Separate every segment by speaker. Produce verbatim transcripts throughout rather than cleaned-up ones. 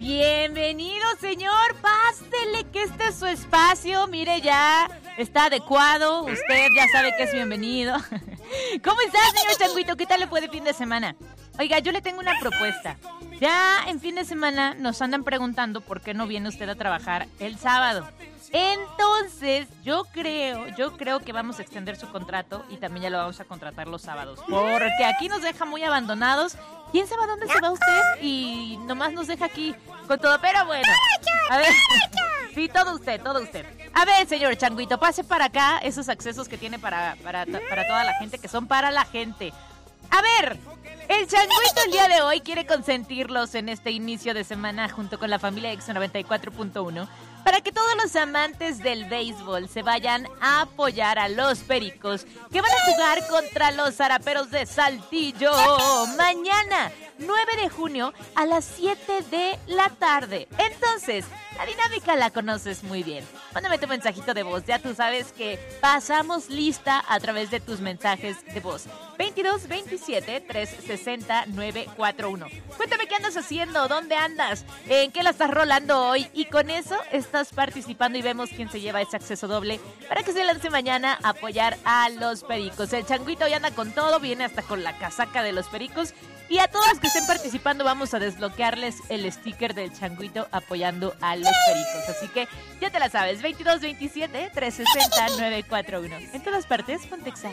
Speaker 1: Bienvenido, señor. Pásele, que este es su espacio. Mire, ya está adecuado. Usted ya sabe que es bienvenido. ¿Cómo está, señor Changuito? ¿Qué tal le fue de fin de semana? Oiga, yo le tengo una propuesta. Ya en fin de semana nos andan preguntando por qué no viene usted a trabajar el sábado. Entonces, yo creo, yo creo que vamos a extender su contrato y también ya lo vamos a contratar los sábados. Porque aquí nos deja muy abandonados. ¿Quién sabe a dónde se va usted? Y nomás nos deja aquí con todo. Pero bueno, a ver. Sí, todo usted, todo usted. A ver, señor Changuito, pase para acá esos accesos que tiene para, para, para toda la gente, que son para la gente. A ver, el Changuito el día de hoy quiere consentirlos en este inicio de semana junto con la familia X noventa y cuatro punto uno para que todos los amantes del béisbol se vayan a apoyar a los Pericos que van a jugar contra los Zaraperos de Saltillo mañana, nueve de junio a las siete de la tarde. Entonces, la dinámica la conoces muy bien. Mándame tu mensajito de voz. Ya tú sabes que pasamos lista a través de tus mensajes de voz. veintidós veintisiete trescientos sesenta novecientos cuarenta y uno. Cuéntame qué andas haciendo, dónde andas, en qué la estás rolando hoy. Y con eso estás participando y vemos quién se lleva ese acceso doble para que se lance mañana a apoyar a los Pericos. El Changuito hoy anda con todo, viene hasta con la casaca de los Pericos. Y a todas que estén participando vamos a desbloquearles el sticker del Changuito apoyando a los Pericos. Así que ya te la sabes, veintidós veintisiete trescientos sesenta novecientos cuarenta y uno. En todas partes, Pontexa.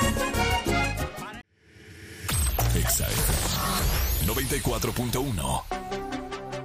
Speaker 2: Exa noventa y cuatro punto uno.